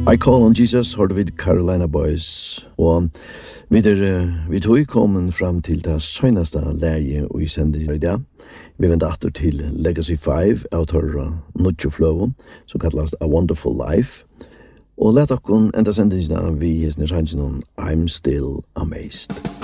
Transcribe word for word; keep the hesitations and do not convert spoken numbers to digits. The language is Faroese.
I Call on Jesus hørte vi Carolina Boys, og vi er vi tog kommet frem til det søgneste leie og i sender i dag. Vi venter atter til Legacy five av tørre Nudjofløven, som kalles A Wonderful Life. Og let dere enda sendingene vi i sannsynligvis I'm Still Amazed.